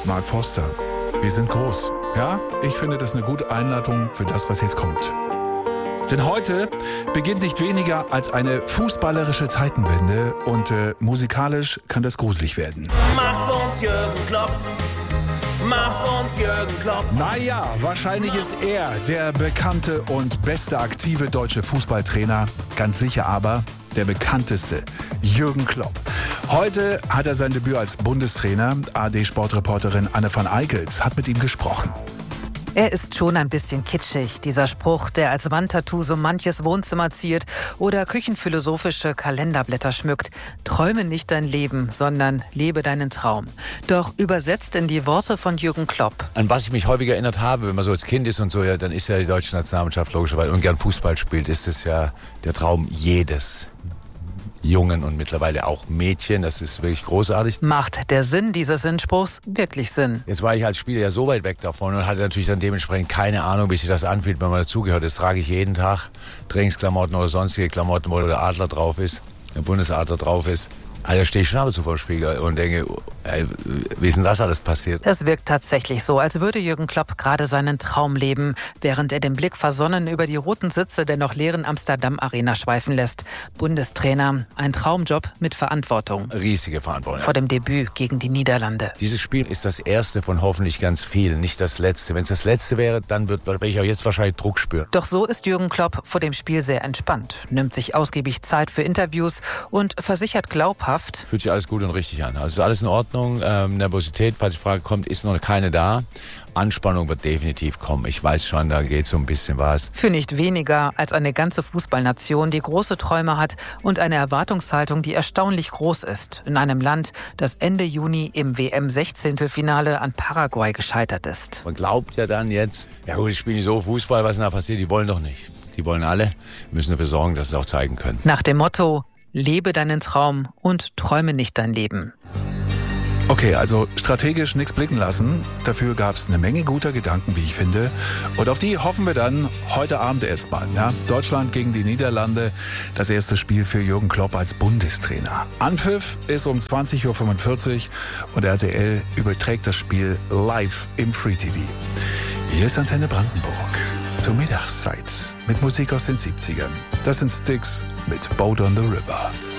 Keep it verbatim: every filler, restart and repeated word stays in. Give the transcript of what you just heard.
Mark Forster. Wir sind groß. Ja, ich finde das eine gute Einleitung für das, was jetzt kommt. Denn heute beginnt nicht weniger als eine fußballerische Zeitenwende und äh, musikalisch kann das gruselig werden. Mach uns Jürgen Klopp. Mach uns Jürgen Klopp. Naja, wahrscheinlich ist er der bekannte und beste aktive deutsche Fußballtrainer. Ganz sicher aber der bekannteste, Jürgen Klopp. Heute hat er sein Debüt als Bundestrainer. A R D-Sportreporterin Anne van Eickels hat mit ihm gesprochen. Er ist schon ein bisschen kitschig, dieser Spruch, der als Wandtattoo so manches Wohnzimmer ziert oder küchenphilosophische Kalenderblätter schmückt. Träume nicht dein Leben, sondern lebe deinen Traum. Doch übersetzt in die Worte von Jürgen Klopp. An was ich mich häufig erinnert habe, wenn man so als Kind ist und so, ja, dann ist ja die deutsche Nationalmannschaft logischerweise und gern Fußball spielt, ist es ja der Traum jedes Jungen und mittlerweile auch Mädchen. Das ist wirklich großartig. Macht der Sinn dieses Sinnspruchs wirklich Sinn? Jetzt war ich als Spieler ja so weit weg davon und hatte natürlich dann dementsprechend keine Ahnung, wie sich das anfühlt, wenn man dazugehört. Das trage ich jeden Tag. Trainingsklamotten oder sonstige Klamotten, wo der Adler drauf ist, der Bundesadler drauf ist. Also stehe ich schon ab und zu vor dem Spiegel und denke, ey, wie ist denn das alles passiert? Es wirkt tatsächlich so, als würde Jürgen Klopp gerade seinen Traum leben, während er den Blick versonnen über die roten Sitze der noch leeren Amsterdam-Arena schweifen lässt. Bundestrainer, ein Traumjob mit Verantwortung. Riesige Verantwortung. Vor dem Debüt gegen die Niederlande. Dieses Spiel ist das erste von hoffentlich ganz vielen, nicht das letzte. Wenn es das letzte wäre, dann wird werde ich auch jetzt wahrscheinlich Druck spüren. Doch so ist Jürgen Klopp vor dem Spiel sehr entspannt, nimmt sich ausgiebig Zeit für Interviews und versichert glaubhaft, fühlt sich alles gut und richtig an. Also ist alles in Ordnung. Ähm, Nervosität, falls die Frage kommt, ist noch keine da. Anspannung wird definitiv kommen. Ich weiß schon, da geht so ein bisschen was. Für nicht weniger als eine ganze Fußballnation, die große Träume hat und eine Erwartungshaltung, die erstaunlich groß ist. In einem Land, das Ende Juni im W M-Sechzehntelfinale an Paraguay gescheitert ist. Man glaubt ja dann jetzt, ja gut, ich spiele nicht so Fußball, was ist denn da passiert? Die wollen doch nicht. Die wollen alle. Wir müssen dafür sorgen, dass sie es auch zeigen können. Nach dem Motto: Lebe deinen Traum und träume nicht dein Leben. Okay, also strategisch nichts blicken lassen. Dafür gab es eine Menge guter Gedanken, wie ich finde. Und auf die hoffen wir dann heute Abend erstmal. Ja? Deutschland gegen die Niederlande, das erste Spiel für Jürgen Klopp als Bundestrainer. Anpfiff ist um zwanzig Uhr fünfundvierzig und R T L überträgt das Spiel live im Free T V. Hier ist Antenne Brandenburg zur Mittagszeit mit Musik aus den siebzigern. Das sind Styx mit Boat on the River.